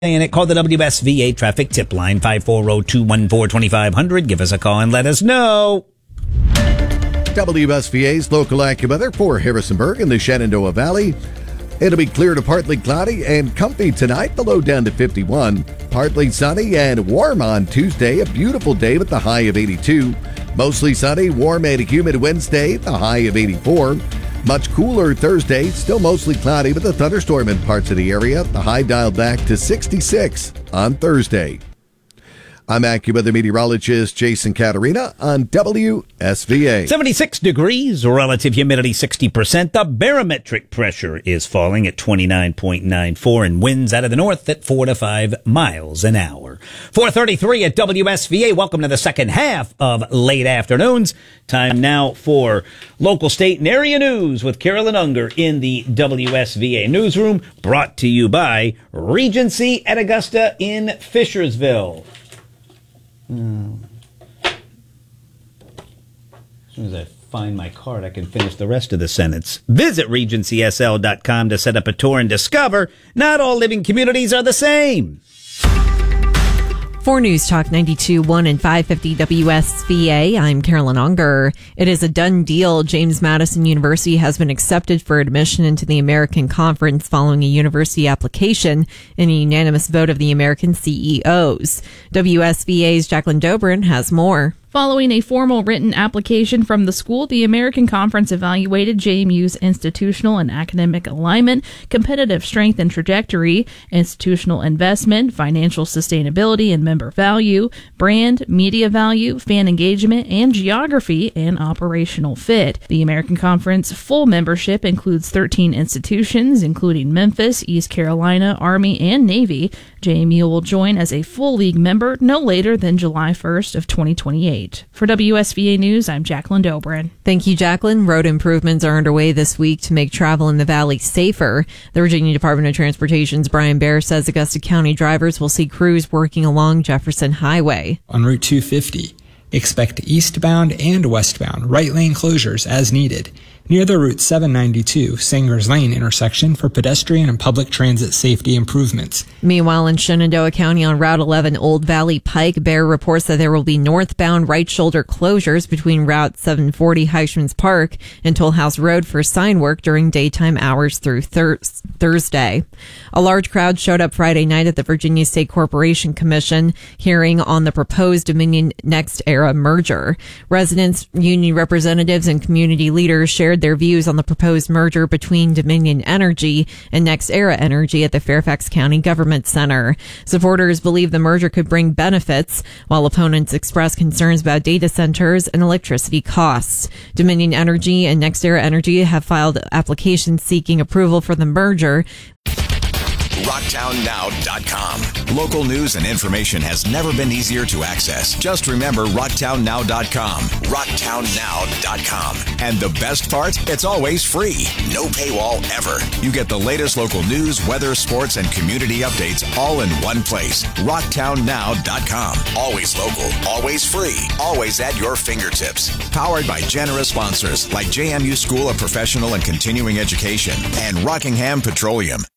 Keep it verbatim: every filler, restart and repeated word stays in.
And it called the W S V A traffic tip line five four zero, two one four, two five zero zero. Give us a call and let us know. W S V A's local AccuWeather for Harrisonburg and the Shenandoah Valley. It'll be clear to partly cloudy and comfy tonight, the low down to fifty-one. Partly sunny and warm on Tuesday, a beautiful day with the high of eighty-two. Mostly sunny, warm and humid Wednesday, the high of eighty-four. Much cooler Thursday, still mostly cloudy with a thunderstorm in parts of the area. The high dialed back to sixty-six on Thursday. I'm AccuWeather meteorologist Jason Caterina on W S V A. seventy-six degrees, relative humidity sixty percent. The barometric pressure is falling at twenty-nine point nine four and winds out of the north at four to five miles an hour. four thirty-three at W S V A. Welcome to the second half of Late Afternoons. Time now for local, state, and area news with Carolyn Unger in the W S V A newsroom, brought to you by Regency at Augusta in Fishersville. Hmm. As soon as I find my card, I can finish the rest of the sentence. Visit regency s l dot com to set up a tour and discover not all living communities are the same. For News Talk ninety-two point one and five fifty W S V A, I'm Carolyn Unger. It is a done deal. James Madison University has been accepted for admission into the American Conference following a university application and a unanimous vote of the American C E Os. W S V A's Jacqueline Dobrin has more. Following a formal written application from the school, the American Conference evaluated J M U's institutional and academic alignment, competitive strength and trajectory, institutional investment, financial sustainability and member value, brand, media value, fan engagement, and geography and operational fit. The American Conference full membership includes thirteen institutions, including Memphis, East Carolina, Army, and Navy. J M U will join as a full league member no later than July first of twenty twenty-eight. For W S V A News, I'm Jacqueline Dobrin. Thank you, Jacqueline. Road improvements are underway this week to make travel in the valley safer. The Virginia Department of Transportation's Brian Baer says Augusta County drivers will see crews working along Jefferson Highway. On Route two fifty, expect eastbound and westbound right lane closures as needed near the Route seven ninety-two Sangers Lane intersection for pedestrian and public transit safety improvements. Meanwhile, in Shenandoah County on Route eleven Old Valley Pike, Bear reports that there will be northbound right shoulder closures between Route seven forty Heishman's Park and Tollhouse Road for sign work during daytime hours through thir- Thursday. A large crowd showed up Friday night at the Virginia State Corporation Commission hearing on the proposed Dominion NextEra merger. Residents, union representatives, and community leaders shared their views on the proposed merger between Dominion Energy and NextEra Energy at the Fairfax County Government Center. Supporters believe the merger could bring benefits, while opponents express concerns about data centers and electricity costs. Dominion Energy and NextEra Energy have filed applications seeking approval for the merger. rocktown now dot com. Local news and information has never been easier to access. Just remember rocktown now dot com. rocktown now dot com. And the best part? It's always free. No paywall ever. You get the latest local news, weather, sports, and community updates all in one place. rocktown now dot com. Always local, always free, always at your fingertips. Powered by generous sponsors like J M U School of Professional and Continuing Education and Rockingham Petroleum.